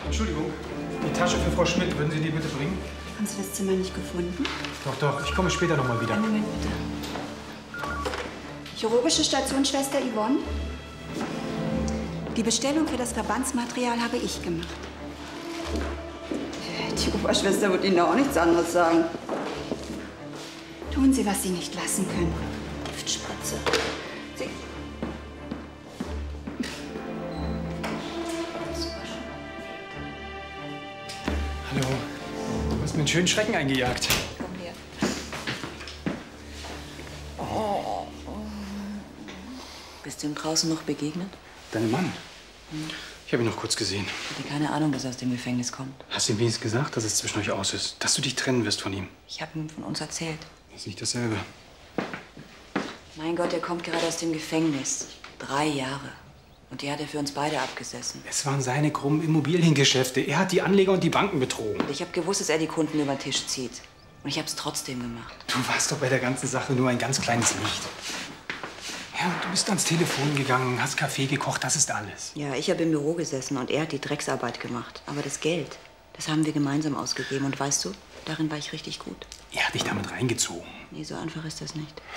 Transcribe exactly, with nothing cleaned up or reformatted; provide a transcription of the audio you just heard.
Entschuldigung, die Tasche für Frau Schmidt, würden Sie die bitte bringen? Haben Sie das Zimmer nicht gefunden? Doch, doch, ich komme später noch mal wieder. Einen Moment bitte. Chirurgische Stationsschwester Yvonne? Die Bestellung für das Verbandsmaterial habe ich gemacht. Die Oberschwester wird Ihnen auch nichts anderes sagen. Tun Sie, was Sie nicht lassen können. Giftspritze. Sie... Hallo. Du hast mir einen schönen Schrecken eingejagt. Komm her. Oh. Bist du ihm draußen noch begegnet? Dein Mann? Hm. Ich habe ihn noch kurz gesehen. Ich hatte keine Ahnung, dass er aus dem Gefängnis kommt. Hast du ihm wenigstens gesagt, dass es zwischen euch aus ist? Dass du dich trennen wirst von ihm? Ich habe ihm von uns erzählt. Das ist nicht dasselbe. Mein Gott, er kommt gerade aus dem Gefängnis. Drei Jahre. Und die hat er für uns beide abgesessen. Es waren seine krummen Immobiliengeschäfte. Er hat die Anleger und die Banken betrogen. Und ich habe gewusst, dass er die Kunden über den Tisch zieht. Und ich habe es trotzdem gemacht. Du warst doch bei der ganzen Sache nur ein ganz kleines Licht. Ja, du bist ans Telefon gegangen, hast Kaffee gekocht, das ist alles. Ja, ich habe im Büro gesessen und er hat die Drecksarbeit gemacht. Aber das Geld, das haben wir gemeinsam ausgegeben. Und weißt du, darin war ich richtig gut. Er hat dich damit reingezogen. Nee, so einfach ist das nicht.